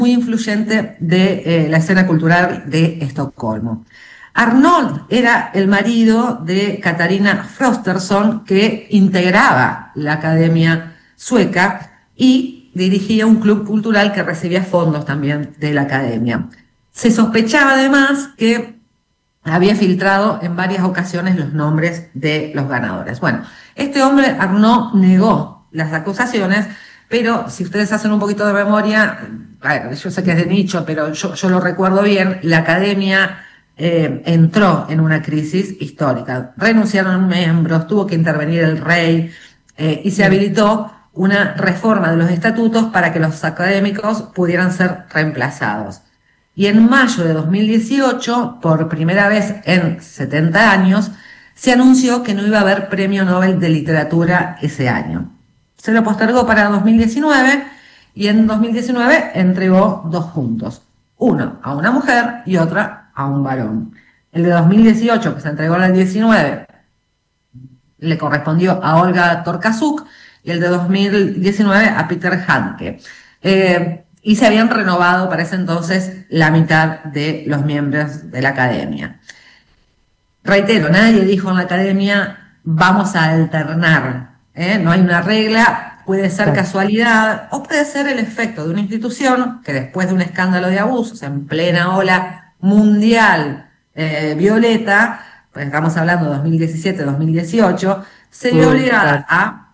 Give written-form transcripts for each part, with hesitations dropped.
muy influyente de la escena cultural de Estocolmo. Arnold era el marido de Katarina Frosterson, que integraba la Academia Sueca y dirigía un club cultural que recibía fondos también de la Academia. Se sospechaba además que había filtrado en varias ocasiones los nombres de los ganadores. Bueno, este hombre, Arnaud, negó las acusaciones, pero si ustedes hacen un poquito de memoria, bueno, yo sé que es de nicho, pero yo lo recuerdo bien, la Academia entró en una crisis histórica. Renunciaron miembros, tuvo que intervenir el rey y se habilitó una reforma de los estatutos para que los académicos pudieran ser reemplazados. Y en mayo de 2018, por primera vez en 70 años, se anunció que no iba a haber premio Nobel de Literatura ese año. Se lo postergó para 2019 y en 2019 entregó 2 juntos. Uno a una mujer y otra a un varón. El de 2018, que se entregó en el 19, le correspondió a Olga Tokarczuk y el de 2019 a Peter Handke. Y se habían renovado para ese entonces la mitad de los miembros de la Academia. Reitero, nadie dijo en la Academia, vamos a alternar, no hay una regla, puede ser casualidad o puede ser el efecto de una institución que después de un escándalo de abusos en plena ola mundial violeta, pues estamos hablando de 2017-2018, se vio obligada a,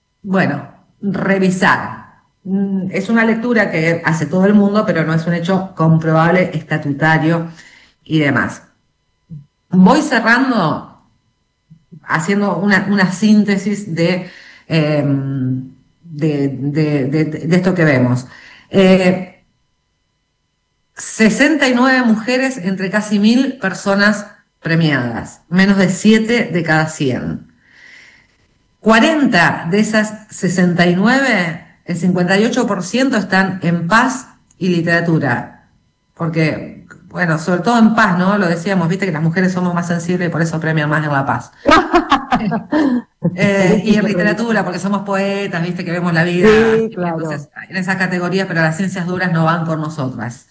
revisar. Es una lectura que hace todo el mundo, pero no es un hecho comprobable, estatutario y demás. Voy cerrando haciendo una síntesis de esto que vemos. 69 mujeres entre casi 1000 personas premiadas, menos de 7 de cada 100. 40 de esas 69, el 58% están en paz y literatura. Porque, sobre todo en paz, ¿no? Lo decíamos, viste que las mujeres somos más sensibles y por eso premian más en la paz. Y en literatura, porque somos poetas, viste que vemos la vida. Sí, claro. Entonces, en esas categorías, pero las ciencias duras no van con nosotras.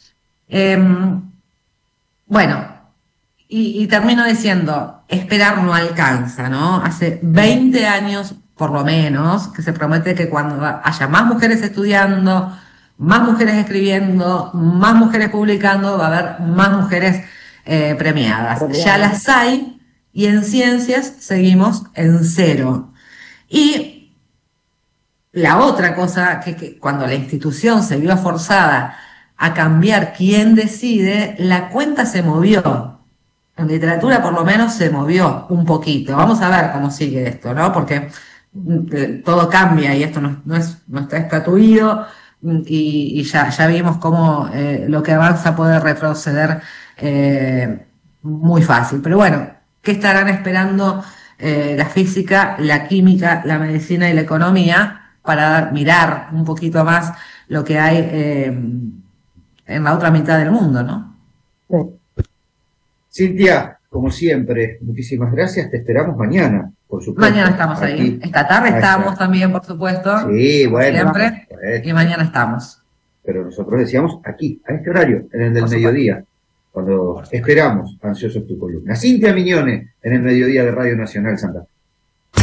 Y termino diciendo, esperar no alcanza, ¿no? Hace 20 años, por lo menos, que se promete que cuando haya más mujeres estudiando, más mujeres escribiendo, más mujeres publicando, va a haber más mujeres premiadas. Ya las hay, y en ciencias seguimos en 0. Y la otra cosa, que cuando la institución se vio forzada a cambiar quién decide, la cuenta se movió. En literatura por lo menos se movió un poquito. Vamos a ver cómo sigue esto, ¿no? Porque todo cambia y esto no está estatuido y ya vimos cómo lo que avanza puede retroceder muy fácil. Pero bueno, ¿qué estarán esperando la física, la química, la medicina y la economía para mirar un poquito más lo que hay en la otra mitad del mundo, ¿no? Sí. Cintia, como siempre, muchísimas gracias. Te esperamos mañana, por supuesto. Mañana estamos ahí. Esta tarde estamos también, por supuesto. Sí, bueno. Siempre. Y mañana estamos. Pero nosotros decíamos aquí, a este horario, en el del mediodía, cuando esperamos ansiosos tu columna. Cintia Mignone, en el mediodía de Radio Nacional Santa Fe.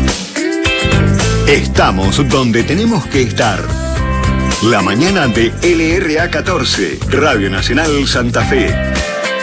Estamos donde tenemos que estar. La mañana de LRA 14, Radio Nacional Santa Fe.